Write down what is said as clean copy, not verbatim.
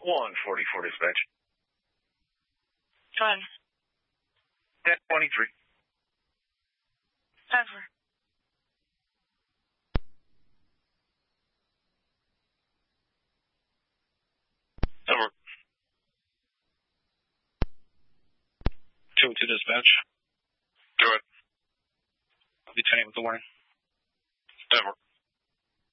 144 dispatch. Go ahead. 1023. Over. Over. 202 dispatch. Go ahead. Lieutenant with the warning. Over.